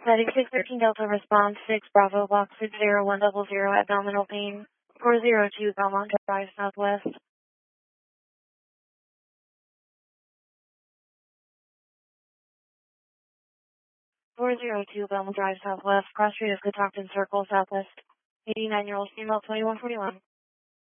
Heading 613 Delta response 6 Bravo Box 60100 abdominal pain 402 Belmont Drive Southwest. 402 Belmont Drive Southwest, cross street of Catoctin Circle Southwest. 89-year-old female 2141.